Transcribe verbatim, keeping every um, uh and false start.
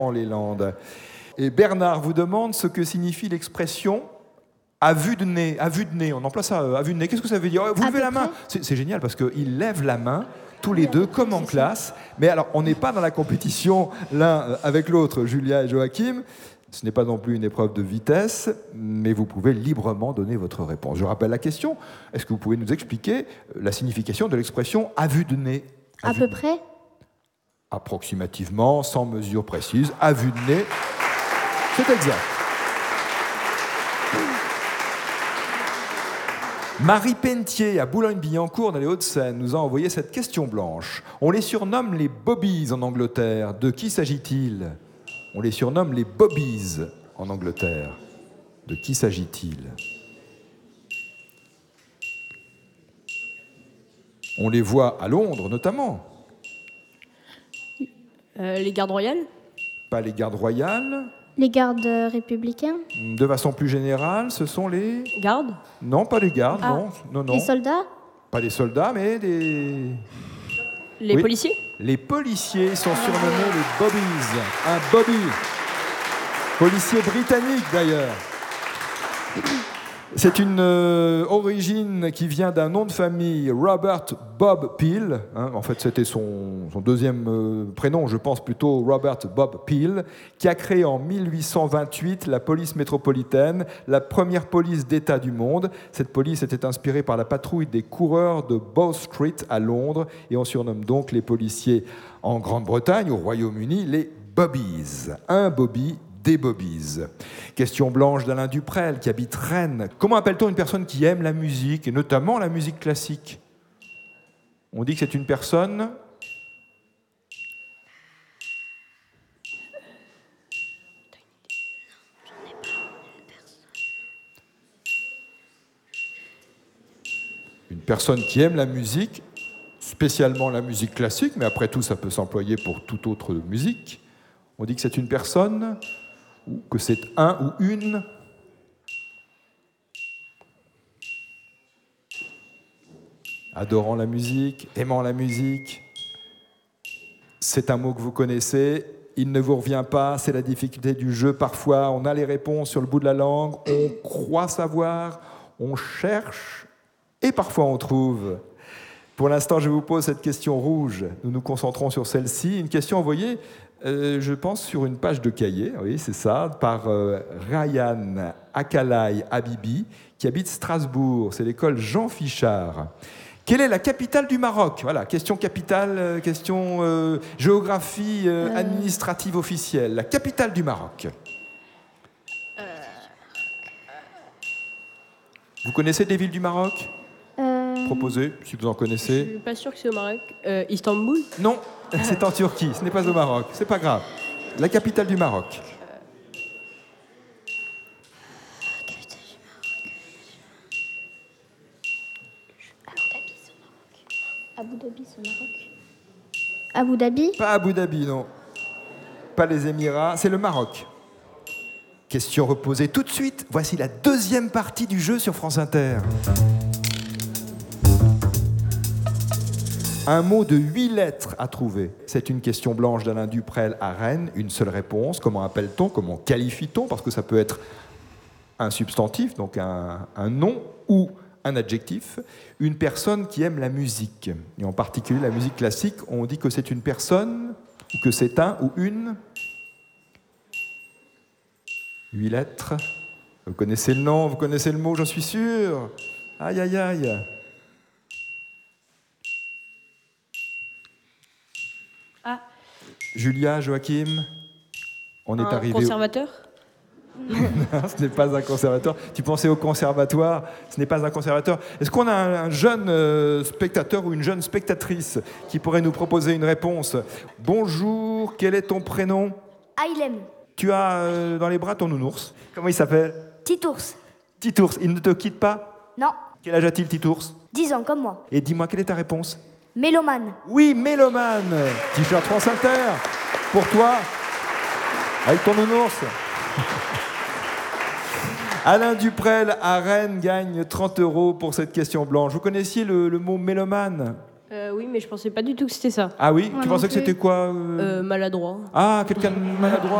les Landes. Et Bernard vous demande ce que signifie l'expression « à vue de nez ». À vue de nez, on emploie ça, euh, à vue de nez. Qu'est-ce que ça veut dire? Vous À levez peu la main. près. C'est, c'est génial parce qu'ils lèvent la main, tous les deux, comme en classe. Mais alors, on n'est pas dans la compétition l'un avec l'autre, Julia et Joachim. Ce n'est pas non plus une épreuve de vitesse, mais vous pouvez librement donner votre réponse. Je rappelle la question. Est-ce que vous pouvez nous expliquer la signification de l'expression « à vue de nez » ? À peu près. Approximativement, sans mesure précise, à vue de nez. C'est exact. Marie Pentier, à Boulogne-Billancourt, dans les Hauts-de-Seine, nous a envoyé cette question blanche. On les surnomme les Bobbies en Angleterre. De qui s'agit-il ? On les surnomme les Bobbies en Angleterre. De qui s'agit-il ? On les voit à Londres, notamment. Euh, les gardes royales? Pas les gardes royales. Les gardes républicains. De façon plus générale, ce sont les... Gardes? Non, pas les gardes, Ah. non. non, non. Les soldats. Pas les soldats, mais des... Les Oui. policiers? Les policiers sont surnommés les Bobbies. Un Bobby. Policier britannique, d'ailleurs. C'est une euh, origine qui vient d'un nom de famille, Robert Bob Peel. Hein, en fait, c'était son, son deuxième euh, prénom, je pense plutôt Robert Bob Peel, qui a créé en mille huit cent vingt-huit la police métropolitaine, la première police d'État du monde. Cette police était inspirée par la patrouille des coureurs de Bow Street à Londres, et on surnomme donc les policiers en Grande-Bretagne, au Royaume-Uni, les Bobbies. Un Bobby, des Bobbies. Question blanche d'Alain Duprel, qui habite Rennes. Comment appelle-t-on une personne qui aime la musique, et notamment la musique classique? On dit que c'est une personne... Une personne qui aime la musique, spécialement la musique classique, mais après tout, ça peut s'employer pour toute autre musique. On dit que c'est une personne... ou que c'est un ou une adorant la musique, aimant la musique. C'est un mot que vous connaissez, il ne vous revient pas, c'est la difficulté du jeu. Parfois, on a les réponses sur le bout de la langue, on croit savoir, on cherche, et parfois on trouve. Pour l'instant, je vous pose cette question rouge. Nous nous concentrons sur celle-ci. Une question envoyée, euh, je pense, sur une page de cahier, oui, c'est ça, par euh, Ryan Akalai Habibi, qui habite Strasbourg. C'est l'école Jean Fichard. Quelle est la capitale du Maroc? Voilà, question capitale, euh, question euh, géographie euh, Euh. administrative officielle. La capitale du Maroc. Vous connaissez des villes du Maroc? Euh, Proposez, si vous en Je connaissez. suis pas sûr que c'est au Maroc. Euh, Istanbul? Non, c'est en Turquie, ce n'est pas au Maroc, c'est pas grave. La capitale du Maroc. Abu Dhabi, c'est au Maroc. Abu Dhabi. Pas Abu Dhabi, non. Pas les Émirats, c'est le Maroc. Question reposée tout de suite. Voici la deuxième partie du jeu sur France Inter. Un mot de huit lettres à trouver. C'est une question blanche d'Alain Duprel à Rennes. Une seule réponse. Comment appelle-t-on? Comment qualifie-t-on? Parce que ça peut être un substantif, donc un, un nom, ou un adjectif. Une personne qui aime la musique. Et en particulier la musique classique. On dit que c'est une personne, ou que c'est un ou une. Huit lettres. Vous connaissez le nom, vous connaissez le mot, j'en suis sûr. Aïe, aïe, aïe. Ah, Julia, Joachim, on est un arrivé... au- conservateur? Ce n'est pas un conservateur. Tu pensais au conservatoire, ce n'est pas un conservateur. Est-ce qu'on a un, un jeune euh, spectateur ou une jeune spectatrice qui pourrait nous proposer une réponse? Bonjour, quel est ton prénom? Ailem. Tu as euh, dans les bras ton nounours. Comment il s'appelle? Titours. Titours, il ne te quitte pas? Non. Quel âge a-t-il, Titours? dix ans comme moi. Et dis-moi, quelle est ta réponse? Mélomane. Oui, Mélomane. T-shirt France Inter. Pour toi, avec ton nounours. Alain Duprel à Rennes gagne trente euros pour cette question blanche. Vous connaissiez le, le mot mélomane? Euh, Euh, oui, mais je pensais pas du tout que c'était ça. Ah oui, Moi tu non pensais que plus. c'était quoi euh Euh, maladroit. Ah, quelqu'un de maladroit.